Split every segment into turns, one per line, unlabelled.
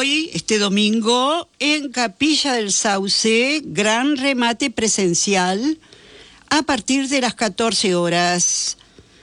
hoy, este domingo, en Capilla del Sauce, gran remate presencial a partir de las 14 horas.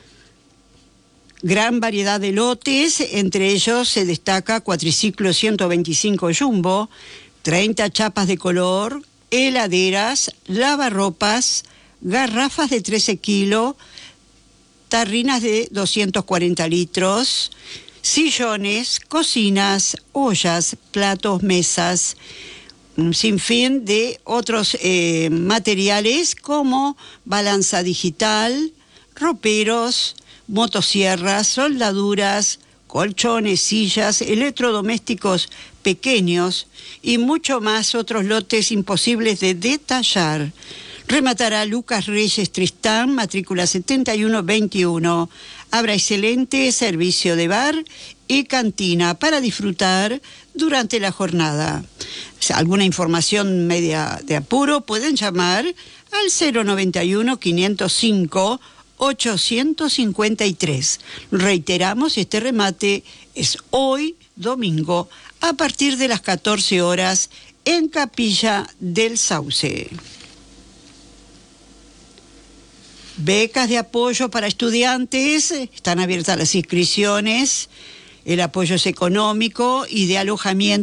Gran variedad de lotes, entre ellos se destaca cuatriciclo 125 Jumbo, 30 chapas de color, heladeras, lavarropas, garrafas de 13 kilos, tarrinas de 240 litros, sillones, cocinas, ollas, platos, mesas, un sinfín de otros materiales como balanza digital, roperos, motosierras, soldaduras, colchones, sillas, electrodomésticos pequeños y mucho más, otros lotes imposibles de detallar. Rematará Lucas Reyes Tristán, matrícula 7121. Habrá excelente servicio de bar y cantina para disfrutar durante la jornada. Alguna información media de apuro pueden llamar al 091 505 853. Reiteramos, este remate es hoy, domingo, a partir de las 14 horas en Capilla del Sauce. Becas de apoyo para estudiantes, están abiertas las inscripciones, el apoyo es económico y de alojamiento